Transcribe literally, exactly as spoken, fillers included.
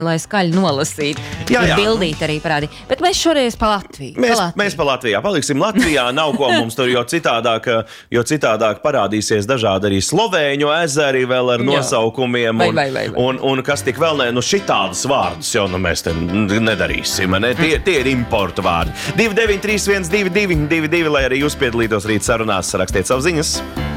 lai skaļi nolasītu. Jā, jā. Bildīt arī parādīt. Bet mēs šoreiz pa Latviju. Mēs, pa Latviju. mēs pa Latvijā paliksim Latvijā, nav ko mums tur, jo citādāk, jo citādāk parādīsies dažādi arī Slovēņu ezeri vēl ar nosaukumiem. Vai, un, vai, vai, vai. Un, un kas tik vēl ne, nu šitādus vārdus jau nu mēs te nedarīsim, ne? Tie, tie ir importu vārdi. divi deviņi trīs viens divi divi divi divi, lai arī jūs piedalītos rīt sarunās, rakstiet savu ziņas.